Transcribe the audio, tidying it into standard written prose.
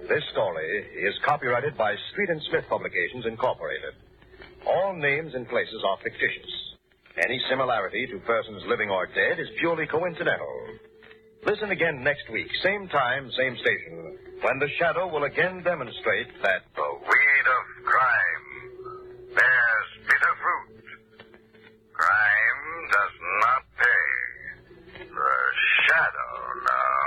This story is copyrighted by Street and Smith Publications, Incorporated. All names and places are fictitious. Any similarity to persons living or dead is purely coincidental. Listen again next week, same time, same station, when the Shadow will again demonstrate that the real